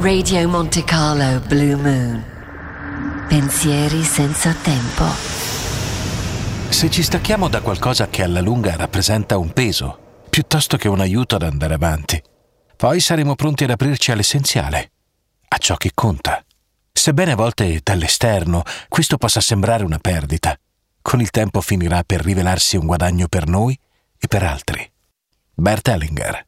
Radio Monte Carlo Blue Moon. Pensieri senza tempo. Se ci stacchiamo da qualcosa che alla lunga rappresenta un peso, piuttosto che un aiuto ad andare avanti, poi saremo pronti ad aprirci all'essenziale, a ciò che conta. Sebbene a volte dall'esterno questo possa sembrare una perdita, con il tempo finirà per rivelarsi un guadagno per noi e per altri. Bert Hellinger.